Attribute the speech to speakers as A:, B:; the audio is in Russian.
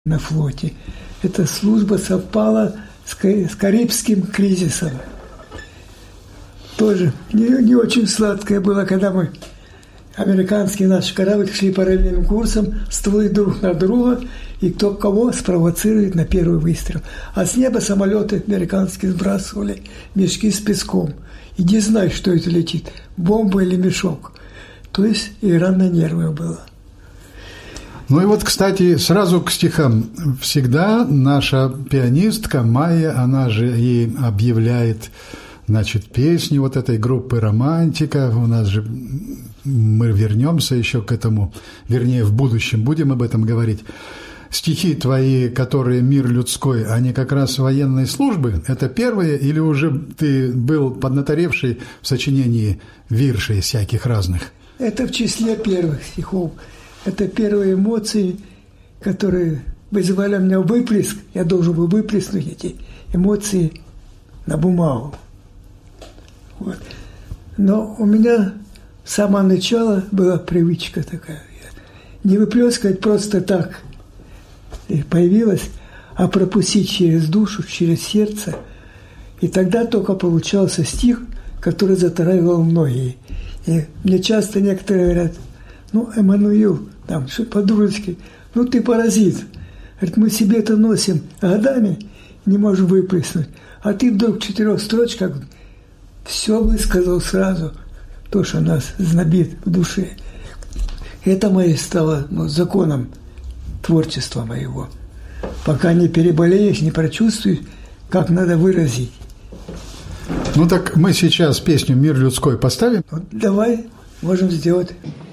A: на флоте. Эта служба совпала с Карибским кризисом. Тоже не очень сладкое было, когда мы, американский наш корабль, шли параллельным курсом, стволы друг на друга, и кто кого спровоцирует на первый выстрел. А с неба самолеты американские сбрасывали мешки с песком. Иди знай, что это летит, бомба или мешок. То есть игра на нервы была.
B: Ну и вот, кстати, сразу к стихам. Всегда наша пианистка Майя, она же и объявляет, значит, песни вот этой группы «Романтика». У нас же, мы вернемся еще к этому, вернее, в будущем будем об этом говорить. Стихи твои, которые «Мир людской», они как раз военной службы? Это первые или уже ты был поднаторевший в сочинении виршей всяких разных?
A: Это в числе первых стихов. Это первые эмоции, которые вызывали у меня выплеск. Я должен был выплеснуть эти эмоции на бумагу. Вот. Но у меня с самого начала была привычка такая. Не выплескивать просто так появилась, а пропустить через душу, через сердце. И тогда только получался стих, который затрагивал многие. И мне часто некоторые говорят: ну, Эммануил, там, что по-дружески, ну, ты паразит. Говорит, мы себе это носим годами, не можем выплеснуть. А ты вдруг в 4 строчках все высказал сразу, то, что нас знобит в душе. Это мое стало законом творчества моего. Пока не переболеешь, не прочувствуешь, как надо выразить.
B: Ну так мы сейчас песню «Мир людской» поставим?
A: Вот давай, можем сделать.